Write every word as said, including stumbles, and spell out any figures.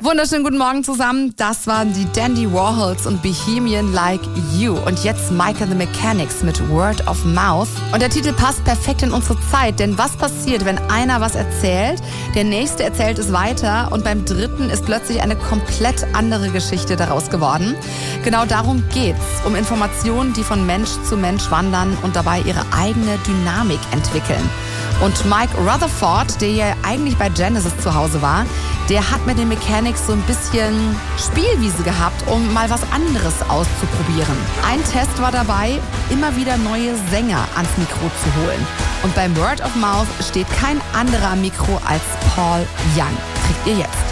Wunderschönen guten Morgen zusammen. Das waren die Dandy Warhols und Bohemian Like You. Und jetzt Mike and the Mechanics mit Word of Mouth. Und der Titel passt perfekt in unsere Zeit, denn was passiert, wenn einer was erzählt, der Nächste erzählt es weiter und beim Dritten ist plötzlich eine komplett andere Geschichte daraus geworden. Genau darum geht's, um Informationen, die von Mensch zu Mensch wandern und dabei ihre eigene Dynamik entwickeln. Und Mike Rutherford, der ja eigentlich bei Genesis zu Hause war, der hat mit den Mechanics so ein bisschen Spielwiese gehabt, um mal was anderes auszuprobieren. Ein Test war dabei, immer wieder neue Sänger ans Mikro zu holen. Und beim Word of Mouth steht kein anderer am Mikro als Paul Young. Kriegt ihr jetzt.